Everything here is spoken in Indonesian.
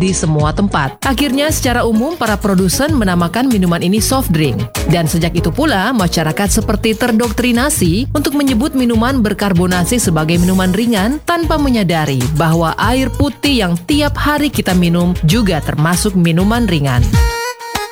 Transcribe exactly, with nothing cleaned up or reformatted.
di semua tempat. Akhirnya secara umum para produsen menamakan minuman ini soft drink. Dan sejak itu pula masyarakat seperti terdoktrinasi untuk menyebut minuman berkarbonasi sebagai minuman ringan tanpa menyadari bahwa air putih yang tiap hari kita minum juga termasuk minuman ringan.